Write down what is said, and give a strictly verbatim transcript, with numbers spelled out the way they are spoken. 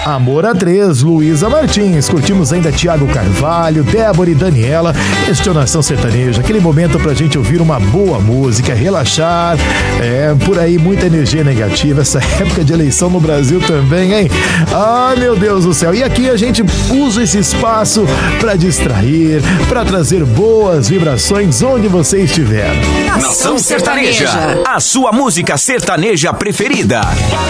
Amor a Três, Luísa Martins. Curtimos ainda Tiago Carvalho, Débora e Daniela. Este é o Nação Sertaneja, aquele momento pra gente ouvir uma boa música, relaxar. É, por aí muita energia negativa, essa época de eleição no Brasil também, hein? Ah, meu Deus do céu. E aqui a gente usa esse espaço pra distrair, pra trazer boas vibrações onde você estiver. Nação Sertaneja, a sua música sertaneja preferida.